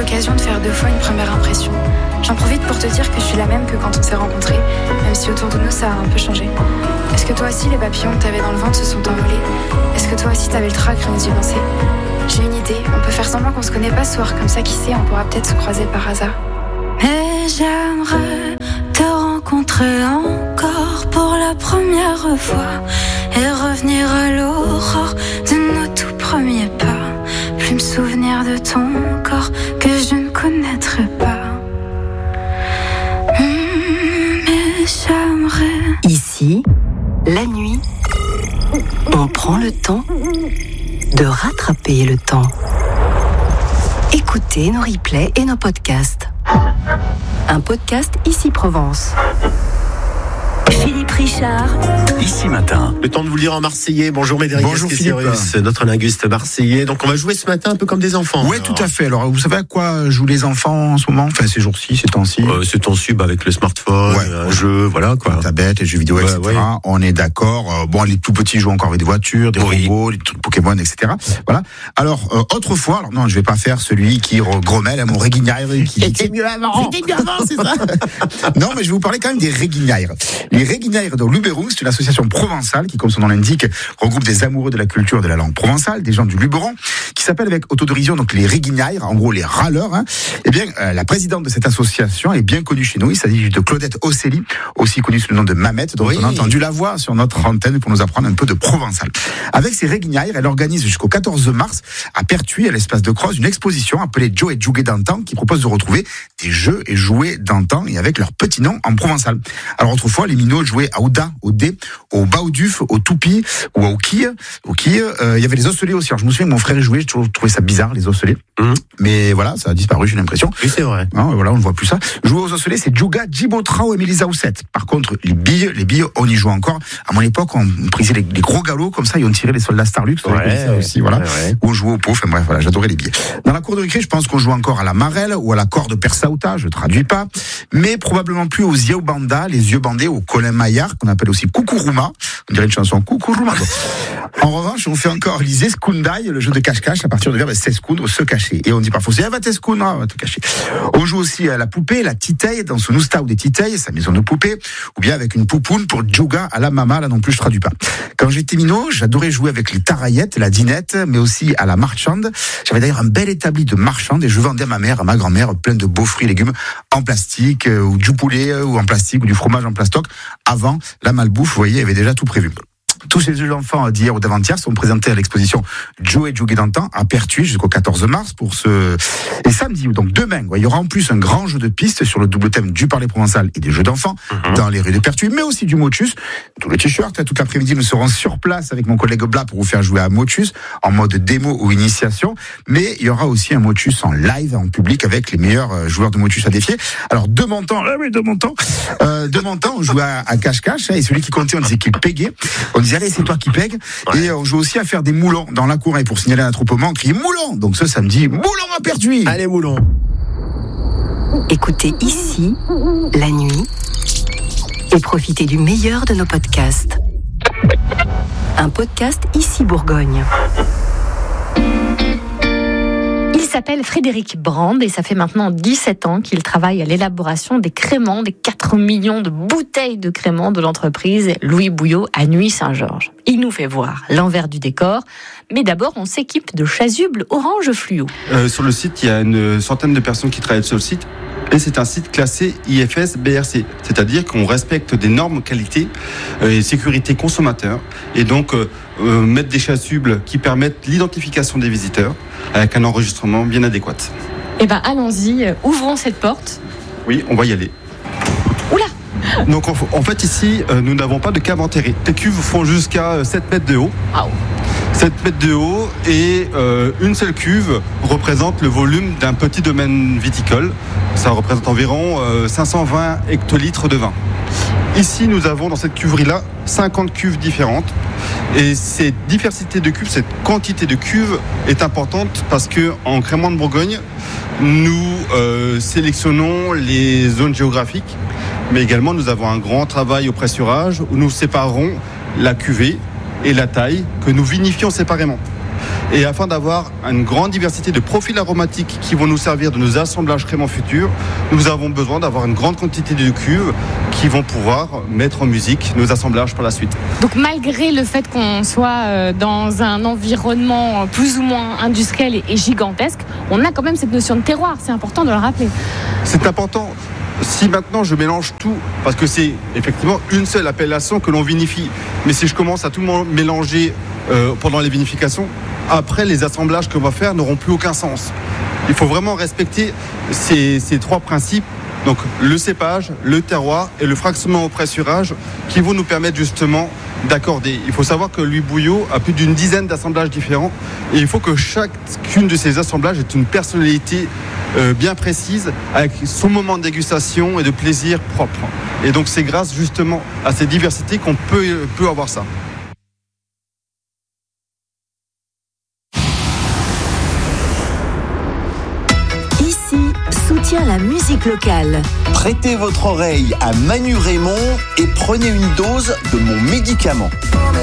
l'occasion de faire 2 fois une première impression. J'en profite pour te dire que je suis la même que quand on s'est rencontrés, même si autour de nous ça a un peu changé. Est-ce que toi aussi les papillons que t'avais dans le ventre se sont envolés? Est-ce que toi aussi t'avais le trac rien d'y penser? J'ai une idée, on peut faire semblant qu'on se connaît pas ce soir, comme ça qui sait, on pourra peut-être se croiser par hasard. Et j'aimerais te rencontrer encore pour la première fois et revenir à l'aurore de nos tout premiers pas. Plus me souvenir de ton corps que je ne connaîtrais pas. Mais j'aimerais. Ici, la nuit, on prend le temps de rattraper le temps. Écoutez nos replays et nos podcasts. Un podcast Ici Provence. Philippe Richard. Ici matin. Le temps de vous lire en marseillais. Bonjour Médéric. Bonjour Philippe. Notre linguiste marseillais. Donc on va jouer ce matin un peu comme des enfants. Oui, tout à fait. Alors vous savez à quoi jouent les enfants en ce moment? Enfin ces jours-ci, ces temps-ci. Ces temps-ci, avec le smartphone, un jeu, voilà quoi. Tablette, les jeux vidéo, etc. Ouais. On est d'accord. Bon, les tout petits jouent encore avec des voitures, des robots, des trucs Pokémon, etc. Voilà. Alors autrefois, alors non, je vais pas faire celui qui grommelle à mon réguignaire qui C'était mieux avant. C'était mieux avant, c'est ça. Non, mais je vais vous parler quand même des réguignaires. Les réguignaires de Luberon, c'est une association provençale qui, comme son nom l'indique, regroupe des amoureux de la culture et de la langue provençale, des gens du Luberon, qui s'appelle avec autodérision donc les réguignaires, en gros les râleurs. Eh bien, la présidente de cette association est bien connue chez nous. Il s'agit de Claudette Ocelli, aussi connue sous le nom de Mamette, dont on a entendu la voix sur notre antenne pour nous apprendre un peu de provençal. Avec ces réguignaires, elle organise jusqu'au 14 mars à Pertuis, à l'espace de Croze, une exposition appelée Joe et Jouet d'antan, qui propose de retrouver des jeux et jouets d'antan et avec leur petit nom en provençal. Alors autrefois, les minots jouaient à Ouda, au dé, au bauduf, au toupi ou au quille. Il y avait les osselets aussi. Alors je me souviens que mon frère jouait, j'ai toujours trouvé ça bizarre, les osselets. Mais voilà, ça a disparu, j'ai l'impression. Oui, c'est vrai. Voilà, on ne voit plus ça. Jouer aux osselets, c'est Djouga, Djibotrao et Mélisa Oussette. Par contre, les billes, on y joue encore. À mon époque, on prisait les gros galops comme ça et on tirait les soldats Starlux. Aussi, voilà. Ouais. Ou on jouait au pot. Enfin bref, voilà, j'adorais les billes. Dans la cour de récré, je pense qu'on joue encore à la marelle ou à la corde persauta, je traduis pas. Mais probablement plus aux yaubanda, les yeux bandés, au colin maillard, qu'on appelle aussi Kukuruma. On dirait une chanson Kukuruma. En revanche, on fait encore les eskundaï, le jeu de cache-cache, à partir du verbe s'escoudre, se cacher. Et on dit parfois, va t'escoudre, va te cacher. On joue aussi à la poupée, la titeille, dans son ousta ou des titeilles, sa maison de poupée, ou bien avec une poupoune pour Djouga à la mama, là non plus je traduis pas. Quand j'étais minot, j'adorais jouer avec les taraillettes, la dinette, mais aussi à la marchande. J'avais d'ailleurs un bel établi de marchande et je vendais à ma mère, à ma grand-mère, plein de beaux fruits et légumes en plastique, ou du poulet, ou en plastique, ou du fromage en plastoc. Avant la malbouffe, vous voyez, il y avait déjà tout prévu. Tous ces jeux d'enfants d'hier ou d'avant-hier sont présentés à l'exposition Joe et Jouet d'antan à Pertuis jusqu'au 14 mars et samedi, donc demain, il y aura en plus un grand jeu de pistes sur le double thème du parler provençal et des jeux d'enfants dans les rues de Pertuis, mais aussi du motus. Tout le t-shirt, toute l'après-midi, nous serons sur place avec mon collègue Blas pour vous faire jouer à motus en mode démo ou initiation, mais il y aura aussi un motus en live, en public avec les meilleurs joueurs de motus à défier. Alors de mon temps, on jouait à cache-cache et celui qui comptait, on disait qu'il pégait. On disait allez, c'est toi qui pègue. Ouais. Et on joue aussi à faire des moulons dans la cour et pour signaler un attroupement, on crie moulon. Donc ce samedi, moulon à Pertuis. Allez, moulon. Écoutez Ici, la nuit, et profitez du meilleur de nos podcasts. Un podcast Ici Bourgogne. Il s'appelle Frédéric Brand et ça fait maintenant 17 ans qu'il travaille à l'élaboration des créments, des 4 millions de bouteilles de créments de l'entreprise Louis Bouillot à Nuits-Saint-Georges. Il nous fait voir l'envers du décor, mais d'abord on s'équipe de chasubles orange fluo. Sur le site, il y a une centaine de personnes qui travaillent sur le site. Et c'est un site classé IFS BRC, c'est-à-dire qu'on respecte des normes qualité et sécurité consommateur, et donc mettre des chasubles qui permettent l'identification des visiteurs avec un enregistrement bien adéquat. Eh ben allons-y, ouvrons cette porte. Oui, on va y aller. Oula! Donc en fait ici, nous n'avons pas de cave enterrée. Les cuves font jusqu'à 7 mètres de haut. Wow. 7 mètres de haut et une seule cuve représente le volume d'un petit domaine viticole. Ça représente environ 520 hectolitres de vin. Ici, nous avons dans cette cuverie-là 50 cuves différentes. Et cette diversité de cuves, cette quantité de cuves est importante parce qu'en Crémant de Bourgogne, nous sélectionnons les zones géographiques, mais également nous avons un grand travail au pressurage où nous séparons la cuvée et la taille que nous vinifions séparément. Et afin d'avoir une grande diversité de profils aromatiques qui vont nous servir de nos assemblages créments futurs, nous avons besoin d'avoir une grande quantité de cuves qui vont pouvoir mettre en musique nos assemblages par la suite. Donc malgré le fait qu'on soit dans un environnement plus ou moins industriel et gigantesque, on a quand même cette notion de terroir, c'est important de le rappeler. C'est important. Si maintenant je mélange tout, parce que c'est effectivement une seule appellation que l'on vinifie, mais si je commence à tout mélanger pendant les vinifications, après les assemblages qu'on va faire n'auront plus aucun sens. Il faut vraiment respecter ces 3 principes, donc le cépage, le terroir et le fractionnement au pressurage, qui vont nous permettre justement d'accorder. Il faut savoir que Louis Bouillot a plus d'une dizaine d'assemblages différents et il faut que chacune de ces assemblages ait une personnalité bien précise, avec son moment de dégustation et de plaisir propre. Et donc c'est grâce justement à cette diversité qu'on peut avoir ça. Ici, soutient la musique locale. Prêtez votre oreille à Manu Raymond et prenez une dose de mon médicament.